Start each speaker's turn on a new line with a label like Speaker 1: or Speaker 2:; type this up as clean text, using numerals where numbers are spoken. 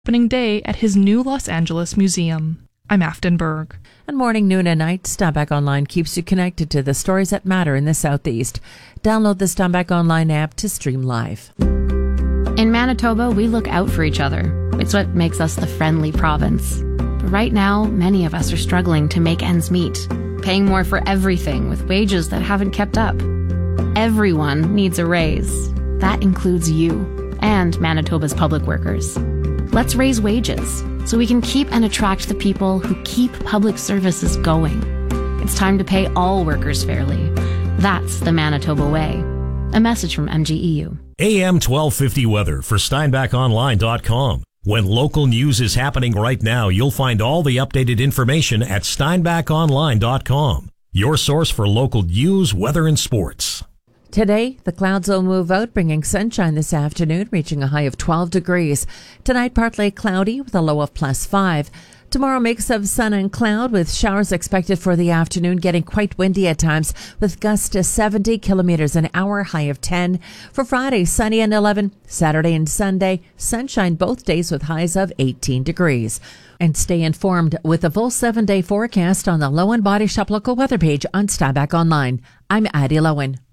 Speaker 1: opening day at his new Los Angeles museum. I'm Afton Berg.
Speaker 2: And morning, noon, and night, Steinbach Online keeps you connected to the stories that matter in the Southeast. Download the Steinbach Online app to stream live.
Speaker 3: In Manitoba, we look out for each other. It's what makes us the friendly province. But right now, many of us are struggling to make ends meet, paying more for everything with wages that haven't kept up. Everyone needs a raise. That includes you and Manitoba's public workers. Let's raise wages so we can keep and attract the people who keep public services going. It's time to pay all workers fairly. That's the Manitoba way. A message from MGEU.
Speaker 4: AM 1250 weather for SteinbachOnline.com. When local news is happening right now, you'll find all the updated information at SteinbachOnline.com. Your source for local news, weather, and sports.
Speaker 2: Today, the clouds will move out, bringing sunshine this afternoon, reaching a high of 12 degrees. Tonight, partly cloudy with a low of +5. Tomorrow, mix of sun and cloud with showers expected for the afternoon, getting quite windy at times with gusts to 70 kilometers an hour, high of 10. For Friday, sunny and 11. Saturday and Sunday, sunshine both days with highs of 18 degrees. And stay informed with a full 7-day forecast on the Lowen Body Shop local weather page on Steinbach Online. I'm Addie Lowen.